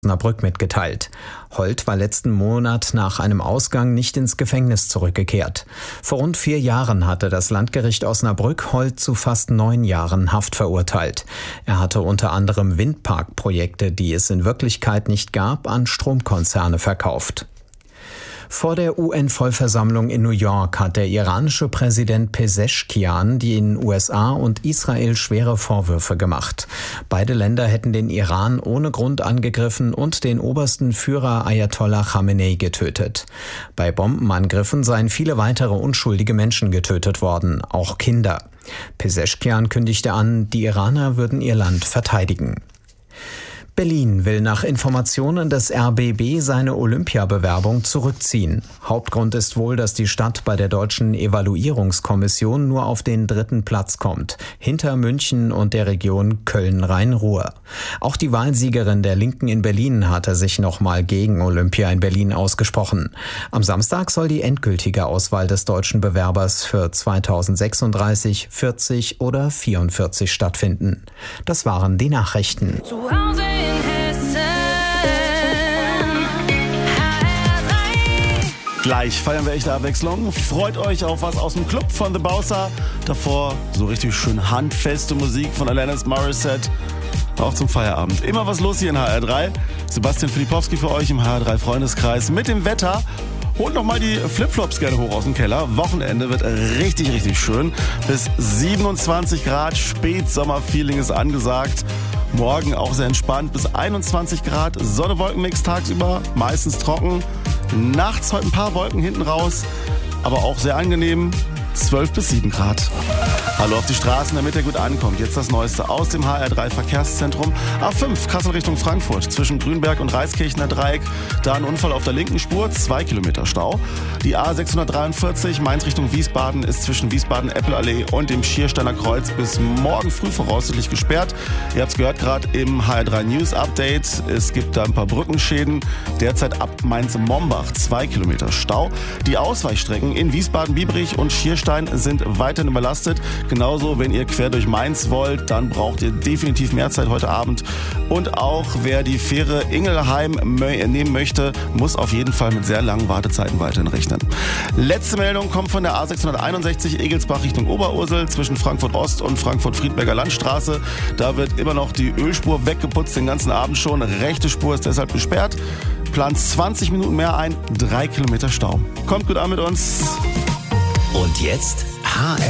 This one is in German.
Osnabrück mitgeteilt. Holt war letzten Monat nach einem Ausgang nicht ins Gefängnis zurückgekehrt. Vor rund 4 Jahren hatte das Landgericht Osnabrück Holt zu fast 9 Jahren Haft verurteilt. Er hatte unter anderem Windparkprojekte, die es in Wirklichkeit nicht gab, an Stromkonzerne verkauft. Vor der UN-Vollversammlung in New York hat der iranische Präsident Pezeshkian den USA und Israel schwere Vorwürfe gemacht. Beide Länder hätten den Iran ohne Grund angegriffen und den obersten Führer Ayatollah Khamenei getötet. Bei Bombenangriffen seien viele weitere unschuldige Menschen getötet worden, auch Kinder. Pezeshkian kündigte an, die Iraner würden ihr Land verteidigen. Berlin will nach Informationen des RBB seine Olympiabewerbung zurückziehen. Hauptgrund ist wohl, dass die Stadt bei der deutschen Evaluierungskommission nur auf den 3. Platz kommt, hinter München und der Region Köln-Rhein-Ruhr. Auch die Wahlsiegerin der Linken in Berlin hatte sich nochmal gegen Olympia in Berlin ausgesprochen. Am Samstag soll die endgültige Auswahl des deutschen Bewerbers für 2036, 40 oder 44 stattfinden. Das waren die Nachrichten. Gleich feiern wir echte Abwechslung. Freut euch auf was aus dem Club von The Bouncer. Davor so richtig schön handfeste Musik von Alanis Morissette. Auch zum Feierabend. Immer was los hier in HR3. Sebastian Filipowski für euch im HR3 Freundeskreis mit dem Wetter. Holt nochmal die Flipflops gerne hoch aus dem Keller. Wochenende wird richtig, richtig schön. Bis 27 Grad, Spätsommerfeeling ist angesagt. Morgen auch sehr entspannt, bis 21 Grad. Sonne-Wolken-Mix tagsüber, meistens trocken. Nachts heute ein paar Wolken hinten raus, aber auch sehr angenehm. 12 bis 7 Grad. Hallo auf die Straßen, damit ihr gut ankommt. Jetzt das Neueste aus dem HR3 Verkehrszentrum. A5 Kassel Richtung Frankfurt. Zwischen Grünberg und Reiskirchner Dreieck. Da ein Unfall auf der linken Spur. 2 Kilometer Stau. Die A643 Mainz Richtung Wiesbaden ist zwischen Wiesbaden-Eppelallee und dem Schiersteiner Kreuz bis morgen früh voraussichtlich gesperrt. Ihr habt es gehört gerade im HR3 News Update. Es gibt da ein paar Brückenschäden. Derzeit ab Mainz-Mombach 2 Kilometer Stau. Die Ausweichstrecken in Wiesbaden-Biebrich und Schierstein sind weiterhin überlastet. Genauso, wenn ihr quer durch Mainz wollt, dann braucht ihr definitiv mehr Zeit heute Abend. Und auch wer die Fähre Ingelheim nehmen möchte, muss auf jeden Fall mit sehr langen Wartezeiten weiterhin rechnen. Letzte Meldung kommt von der A661 Egelsbach Richtung Oberursel zwischen Frankfurt Ost und Frankfurt-Friedberger Landstraße. Da wird immer noch die Ölspur weggeputzt, den ganzen Abend schon. Rechte Spur ist deshalb gesperrt. Plant 20 Minuten mehr ein, 3 Kilometer Stau. Kommt gut an mit uns. Und jetzt HR